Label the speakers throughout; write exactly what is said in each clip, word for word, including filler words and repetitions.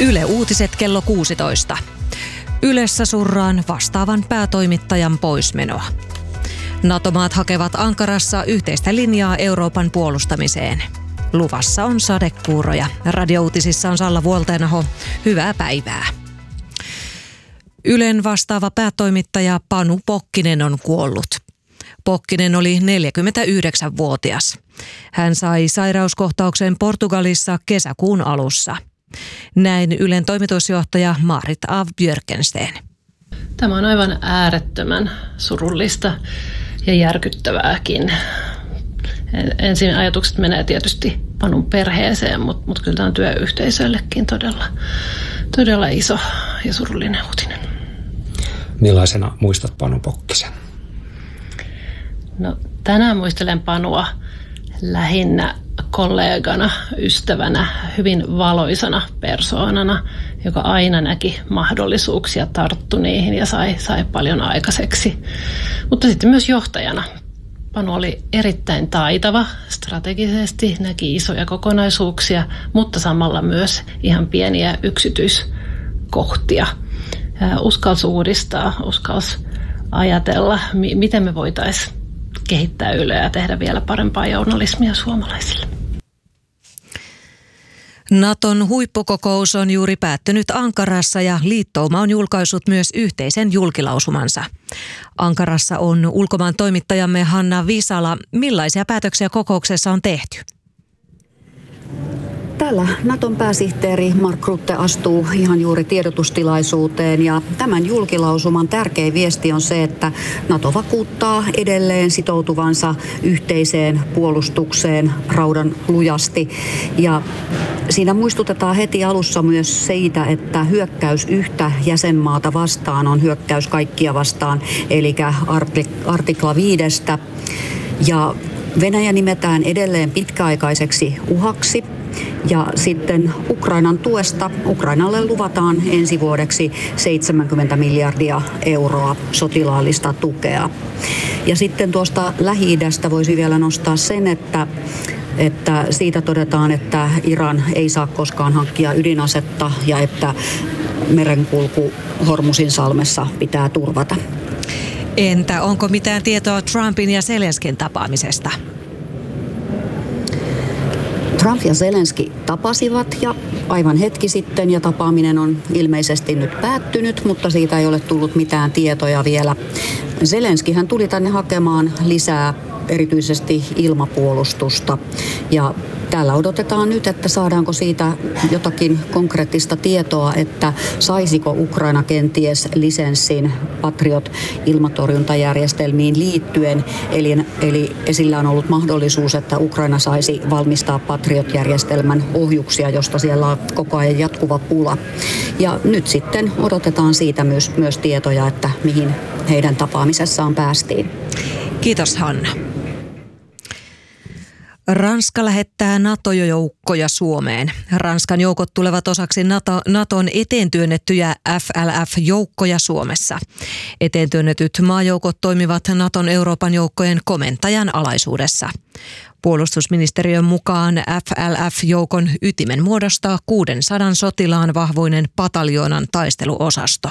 Speaker 1: Yle Uutiset kello kuusitoista. Ylessä surraan vastaavan päätoimittajan poismenoa. NATO-maat hakevat Ankarassa yhteistä linjaa Euroopan puolustamiseen. Luvassa on sadekuuroja. Radiouutisissa on Salla Vuoltenaho. Hyvää päivää. Ylen vastaava päätoimittaja Panu Pokkinen on kuollut. Pokkinen oli neljäkymmentäyhdeksänvuotias. Hän sai sairauskohtauksen Portugalissa kesäkuun alussa. Näin Ylen toimitusjohtaja Marit af Björkensten.
Speaker 2: Tämä on aivan äärettömän surullista ja järkyttävääkin. Ensin ajatukset menee tietysti Panun perheeseen, mutta, mutta kyllä tämä on työyhteisöllekin todella, todella iso ja surullinen uutinen.
Speaker 3: Millaisena muistat Panu Pokkisen?
Speaker 2: No, tänään muistelen Panua lähinnä kollegana, ystävänä, hyvin valoisana persoonana, joka aina näki mahdollisuuksia, tarttu niihin ja sai, sai paljon aikaiseksi. Mutta sitten myös johtajana. Panu oli erittäin taitava strategisesti, näki isoja kokonaisuuksia, mutta samalla myös ihan pieniä yksityiskohtia. Uskalsi uudistaa, uskalsi ajatella, miten me voitaisiin kehittää Yleä ja tehdä vielä parempaa journalismia suomalaisille.
Speaker 1: Naton huippukokous on juuri päättynyt Ankarassa ja liittouma on julkaissut myös yhteisen julkilausumansa. Ankarassa on ulkomaan toimittajamme Hanna Visala. Millaisia päätöksiä kokouksessa on tehty?
Speaker 4: Täällä Naton pääsihteeri Mark Rutte astuu ihan juuri tiedotustilaisuuteen ja tämän julkilausuman tärkein viesti on se, että NATO vakuuttaa edelleen sitoutuvansa yhteiseen puolustukseen raudan lujasti. Ja siinä muistutetaan heti alussa myös siitä, että hyökkäys yhtä jäsenmaata vastaan on hyökkäys kaikkia vastaan, eli artikla viidestä. Ja Venäjä nimetään edelleen pitkäaikaiseksi uhaksi. Ja sitten Ukrainan tuesta Ukrainalle luvataan ensi vuodeksi seitsemänkymmentä miljardia euroa sotilaallista tukea. Ja sitten tuosta Lähi-idästä voisi vielä nostaa sen, että, että siitä todetaan, että Iran ei saa koskaan hankkia ydinasetta ja että merenkulku Hormuzin salmessa pitää turvata.
Speaker 1: Entä onko mitään tietoa Trumpin ja Zelenskin tapaamisesta?
Speaker 4: Trump ja Zelenski tapasivat ja aivan hetki sitten ja tapaaminen on ilmeisesti nyt päättynyt, mutta siitä ei ole tullut mitään tietoja vielä. Zelenski hän tuli tänne hakemaan lisää erityisesti ilmapuolustusta ja täällä odotetaan nyt, että saadaanko siitä jotakin konkreettista tietoa, että saisiko Ukraina kenties lisenssin Patriot-ilmatorjuntajärjestelmiin liittyen. Eli, eli esillä on ollut mahdollisuus, että Ukraina saisi valmistaa Patriot-järjestelmän ohjuksia, josta siellä on koko ajan jatkuva pula. Ja nyt sitten odotetaan siitä myös, myös tietoja, että mihin heidän tapaamisessaan päästiin.
Speaker 1: Kiitos Hanna. Ranska lähettää NATO-joukkoja Suomeen. Ranskan joukot tulevat osaksi NATO, Naton eteentyönnettyjä F L F-joukkoja Suomessa. Eteentyönnetyt maajoukot toimivat Naton Euroopan joukkojen komentajan alaisuudessa. Puolustusministeriön mukaan F L F-joukon ytimen muodostaa kuusisataa sotilaan vahvoinen pataljoonan taisteluosasto.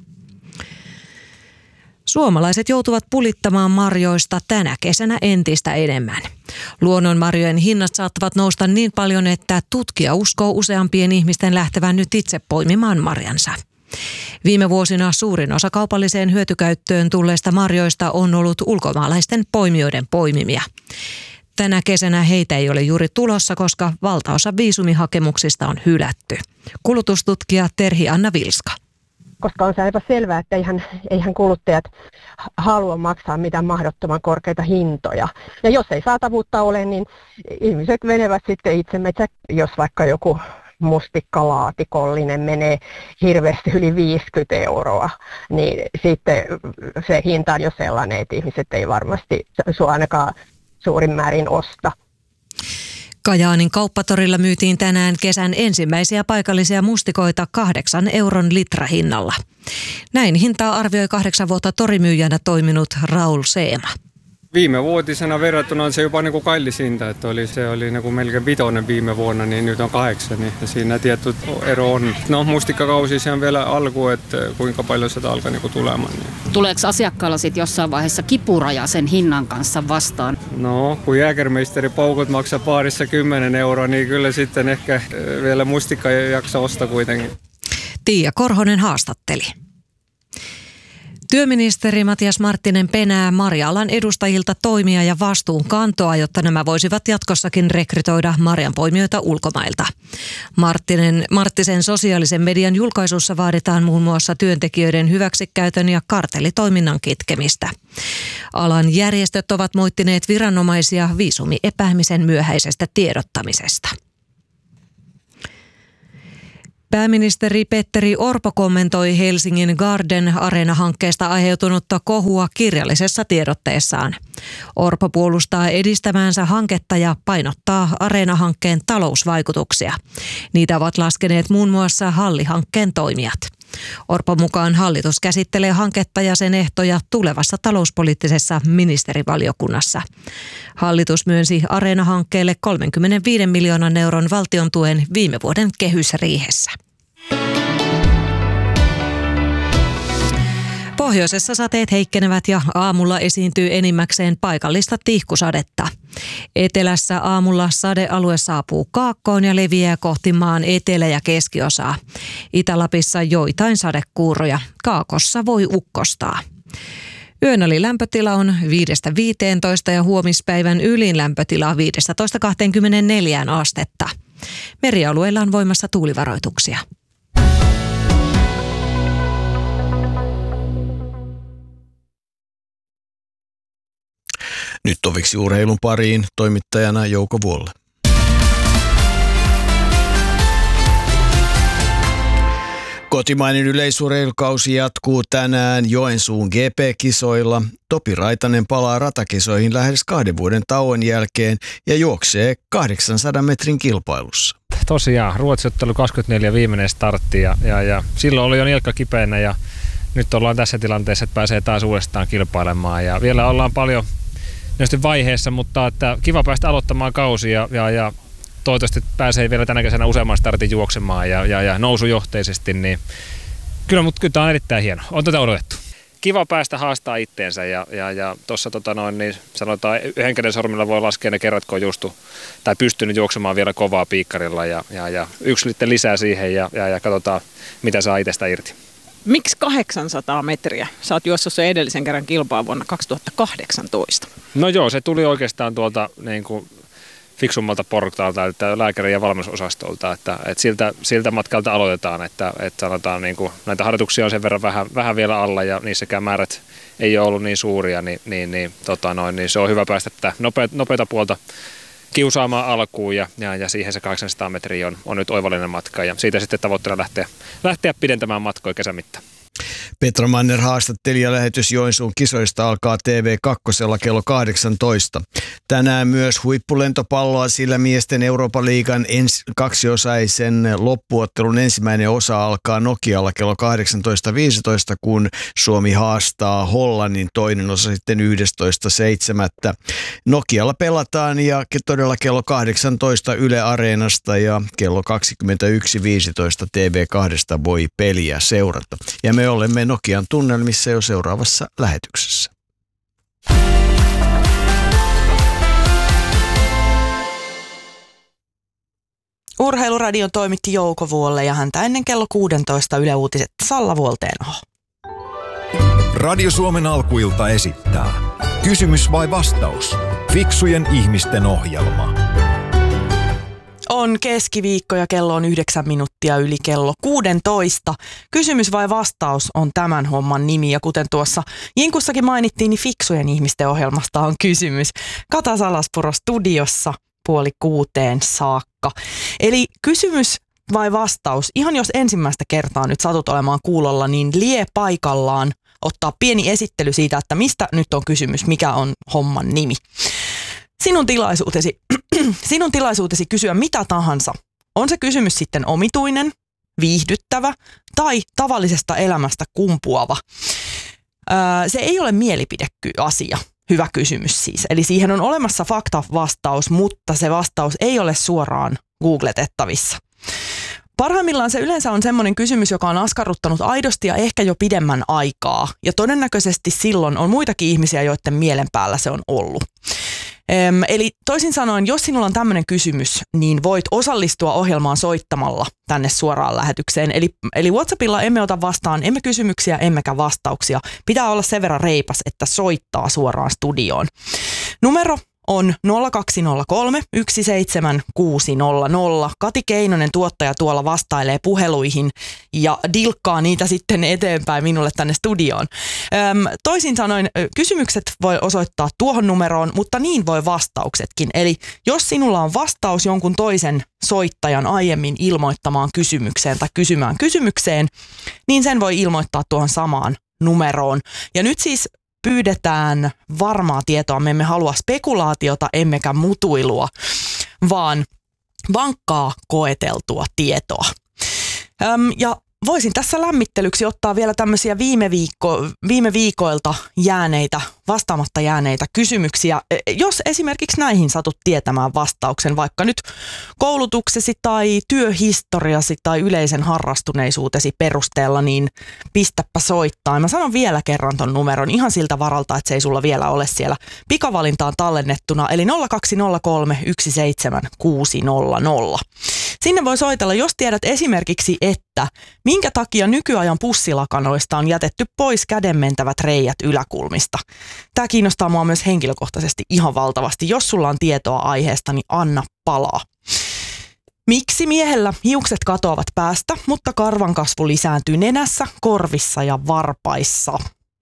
Speaker 1: Suomalaiset joutuvat pulittamaan marjoista tänä kesänä entistä enemmän. Luonnonmarjojen hinnat saattavat nousta niin paljon, että tutkija uskoo useampien ihmisten lähtevän nyt itse poimimaan marjansa. Viime vuosina suurin osa kaupalliseen hyötykäyttöön tulleista marjoista on ollut ulkomaalaisten poimijoiden poimimia. Tänä kesänä heitä ei ole juuri tulossa, koska valtaosa viisumihakemuksista on hylätty. Kulutustutkija Terhi Anna Vilska.
Speaker 5: Koska on se aivan selvää, että eihän, eihän kuluttajat halua maksaa mitään mahdottoman korkeita hintoja. Ja jos ei saatavuutta ole, niin ihmiset menevät sitten itse metsä, jos vaikka joku mustikkalaatikollinen menee hirveästi yli viisikymmentä euroa, niin sitten se hinta on jo sellainen, että ihmiset ei varmasti sua ainakaan suurin määrin osta.
Speaker 1: Kajaanin kauppatorilla myytiin tänään kesän ensimmäisiä paikallisia mustikoita kahdeksan euron litrahinnalla. Näin hintaa arvioi kahdeksan vuotta torimyyjänä toiminut Raul Seema.
Speaker 6: Viime vuotisena verrattuna on se jopa niin kuin kallis hinta, että oli, se oli niin kuin melkein vitonen viime vuonna, niin nyt on kahdeksan, niin siinä tietty ero on. No mustikkakausi se on vielä alku, että kuinka paljon sitä alkaa niin kuin tulemaan. Niin.
Speaker 7: Tuleeko asiakkaalla sitten jossain vaiheessa kipuraja sen hinnan kanssa vastaan?
Speaker 6: No, kun Jägermeisterin paukut maksaa paarissa kymmenen euroa, niin kyllä sitten ehkä vielä mustikka jaksaa ostaa kuitenkin.
Speaker 1: Tiia Korhonen haastatteli. Työministeri Matias Marttinen penää marja-alan edustajilta toimia ja vastuunkantoa, jotta nämä voisivat jatkossakin rekrytoida marjanpoimijoita ulkomailta. Marttinen, Marttisen sosiaalisen median julkaisussa vaaditaan muun muassa työntekijöiden hyväksikäytön ja kartellitoiminnan kitkemistä. Alan järjestöt ovat moittineet viranomaisia viisumiepäämisen myöhäisestä tiedottamisesta. Pääministeri Petteri Orpo kommentoi Helsingin Garden Arena-hankkeesta aiheutunutta kohua kirjallisessa tiedotteessaan. Orpo puolustaa edistämäänsä hanketta ja painottaa Areena-hankkeen talousvaikutuksia. Niitä ovat laskeneet muun muassa Halli-hankkeen toimijat. Orpo mukaan hallitus käsittelee hanketta ja sen ehtoja tulevassa talouspoliittisessa ministerivaliokunnassa. Hallitus myönsi Areena-hankkeelle kolmekymmentäviisi miljoonan euron valtion tuen viime vuoden kehysriihessä. Pohjoisessa sateet heikkenevät ja aamulla esiintyy enimmäkseen paikallista tihkusadetta. Etelässä aamulla sadealue saapuu kaakkoon ja leviää kohti maan etelä- ja keskiosaa. Itä-Lapissa joitain sadekuuroja. Kaakossa voi ukkostaa. Yön ali lämpötila on viidestä viiteentoista ja huomispäivän ylin lämpötila viidestätoista kahteenkymmeneenneljään astetta. Merialueilla on voimassa tuulivaroituksia.
Speaker 8: Nyt toviksi urheilun pariin toimittajana Jouko Vuolle. Kotimainen yleisurheilukausi jatkuu tänään Joensuun G P-kisoilla. Topi Raitanen palaa ratakisoihin lähes kahden vuoden tauon jälkeen ja juoksee kahdeksansadan metrin kilpailussa.
Speaker 3: Tosiaan, Ruotsi-ottelu kaksikymmentäneljä viimeinen startti ja, ja, ja silloin oli jo nilkka kipeänä ja nyt ollaan tässä tilanteessa, että pääsee taas uudestaan kilpailemaan ja vielä ollaan paljon vaiheessa, mutta että kiva päästä aloittamaan kausi ja, ja, ja toivottavasti pääsee vielä tänä kesänä useamman startin juoksemaan ja, ja, ja nousujohteisesti, niin kyllä, mutta kyllä tämä on erittäin hieno. On tätä odotettu. Kiva päästä haastaa itteensä ja, ja, ja tuossa tota noin, niin sanotaan yhden käden sormilla voi laskea ne kerrat, kun on justu, tai pystynyt juoksemaan vielä kovaa piikkarilla ja, ja, ja yksi litte lisää siihen ja, ja, ja katsotaan, mitä saa itsestä irti.
Speaker 9: Miksi kahdeksansataa metriä? Sä oot juossut sen edellisen kerran kilpaa vuonna kaksituhattakahdeksantoista.
Speaker 3: No joo, se tuli oikeastaan tuolta niin kuin fiksummalta portaalta, että lääkärin ja valmennusosastolta, että, että siltä, siltä matkalta aloitetaan, että, että sanotaan niin kuin, näitä harjoituksia on sen verran vähän, vähän vielä alla ja niissäkään määrät ei ole ollut niin suuria, niin, niin, niin, tota noin, niin se on hyvä päästä tätä nopea, nopeata puolta kiusaamaan alkuun ja, ja, ja siihen se kahdeksansataa metriä on, on nyt oivallinen matka ja siitä sitten tavoitteena lähteä, lähteä pidentämään matkoja kesän mittaan.
Speaker 8: Petra Manner haastattelijalähetys Joensuun kisoista alkaa T V kaksi kello kahdeksantoista. Tänään myös huippulentopalloa, sillä miesten Euroopan liigan ens, kaksiosaisen loppuottelun ensimmäinen osa alkaa Nokialla kello kahdeksantoista viisitoista, kun Suomi haastaa Hollannin, toinen osa sitten yhdestoista seitsemättä. Nokialla pelataan ja todella kello kahdeksantoista Yle Areenasta ja kello kaksikymmentäyksi viisitoista T V kaksi voi peliä seurata. Ja me olemme Nokian tunnelmissa jo seuraavassa lähetyksessä.
Speaker 10: Urheiluradion toimitti Jouko Vuolle ja häntä ennen kello kuusitoista Yle Uutiset Salla Vuolteenoho.
Speaker 11: Radio Suomen alkuilta esittää Kysymys vai vastaus? Fiksujen ihmisten ohjelma.
Speaker 10: On keskiviikko ja kello on yhdeksän minuuttia yli kello kuusitoista. Kysymys vai vastaus on tämän homman nimi ja kuten tuossa Jinkussakin mainittiin, niin fiksujen ihmisten ohjelmasta on kysymys. Kata Salaspuro studiossa puoli kuuteen saakka. Eli kysymys vai vastaus, ihan jos ensimmäistä kertaa nyt satut olemaan kuulolla, niin lie paikallaan ottaa pieni esittely siitä, että mistä nyt on kysymys, mikä on homman nimi. Sinun tilaisuutesi, sinun tilaisuutesi kysyä mitä tahansa. On se kysymys sitten omituinen, viihdyttävä tai tavallisesta elämästä kumpuava. Öö, se ei ole mielipideasia, hyvä kysymys siis. Eli siihen on olemassa faktavastaus, mutta se vastaus ei ole suoraan googletettavissa. Parhaimmillaan se yleensä on semmoinen kysymys, joka on askarruttanut aidosti ja ehkä jo pidemmän aikaa. Ja todennäköisesti silloin on muitakin ihmisiä, joiden mielen päällä se on ollut. Öm, eli toisin sanoen, jos sinulla on tämmöinen kysymys, niin voit osallistua ohjelmaan soittamalla tänne suoraan lähetykseen. Eli, eli WhatsAppilla emme ota vastaan, emme kysymyksiä, emmekä vastauksia. Pitää olla sen verran reipas, että soittaa suoraan studioon. Numero on nolla kaksi nolla kolme yksi seitsemän kuusi nolla nolla. Kati Keinonen, tuottaja, tuolla vastailee puheluihin ja dilkkaa niitä sitten eteenpäin minulle tänne studioon. Öm, toisin sanoen kysymykset voi osoittaa tuohon numeroon, mutta niin voi vastauksetkin. Eli jos sinulla on vastaus jonkun toisen soittajan aiemmin ilmoittamaan kysymykseen tai kysymään kysymykseen, niin sen voi ilmoittaa tuohon samaan numeroon. Ja nyt siis pyydetään varmaa tietoa. Me emme halua spekulaatiota emmekä mutuilua, vaan vankkaa koeteltua tietoa. Öm, ja voisin tässä lämmittelyksi ottaa vielä tämmöisiä viime, viikko, viime viikoilta jääneitä, vastaamatta jääneitä kysymyksiä. Jos esimerkiksi näihin satut tietämään vastauksen, vaikka nyt koulutuksesi tai työhistoriasi tai yleisen harrastuneisuutesi perusteella, niin pistäpä soittaa. Mä sanon vielä kerran ton numeron ihan siltä varalta, että se ei sulla vielä ole siellä pikavalintaan tallennettuna, eli nolla kaksi nolla kolme yksi seitsemän kuusi nolla nolla. Sinne voi soitella, jos tiedät esimerkiksi, että minkä takia nykyajan pussilakanoista on jätetty pois kädenmentävät reijät yläkulmista. Tämä kiinnostaa mua myös henkilökohtaisesti ihan valtavasti. Jos sulla on tietoa aiheesta, niin anna palaa. Miksi miehellä hiukset katoavat päästä, mutta karvan kasvu lisääntyy nenässä, korvissa ja varpaissa?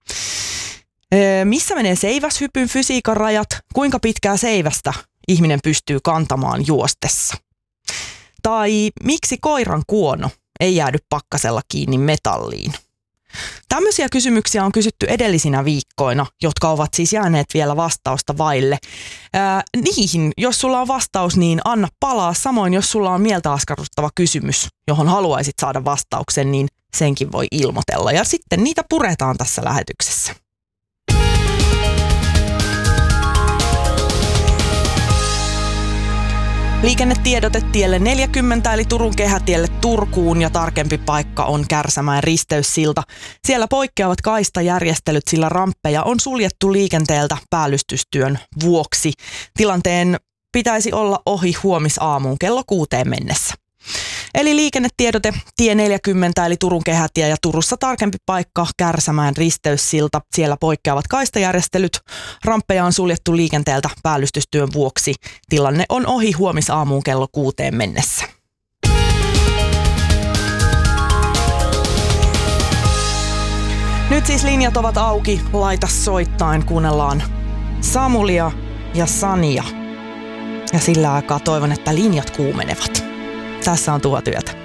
Speaker 10: Öö, missä menee seiväshypyn fysiikan rajat? Kuinka pitkää seivästä ihminen pystyy kantamaan juostessa? Tai miksi koiran kuono ei jäädy pakkasella kiinni metalliin? Tämmöisiä kysymyksiä on kysytty edellisinä viikkoina, jotka ovat siis jääneet vielä vastausta vaille. Ää, niihin, jos sulla on vastaus, niin anna palaa. Samoin, jos sulla on mieltä askarruttava kysymys, johon haluaisit saada vastauksen, niin senkin voi ilmoitella. Ja sitten niitä puretaan tässä lähetyksessä. Liikennetiedote tielle neljäkymmentä eli Turun kehätielle Turkuun ja tarkempi paikka on Kärsämäen risteyssilta. Siellä poikkeavat kaistajärjestelyt, sillä ramppeja on suljettu liikenteeltä päällystystyön vuoksi. Tilanteen pitäisi olla ohi huomisaamuun kello kuuteen mennessä. Eli liikennetiedote tie neljäkymmentä eli Turun kehätie ja Turussa tarkempi paikka Kärsämäen risteyssilta. Siellä poikkeavat kaistajärjestelyt. Ramppeja on suljettu liikenteeltä päällystystyön vuoksi. Tilanne on ohi huomisaamuun kello kuuteen mennessä. Nyt siis linjat ovat auki. Laita soittain. Kuunnellaan Samulia ja Sania. Ja sillä aikaa toivon, että linjat kuumenevat. Tässä on Tuo työtä.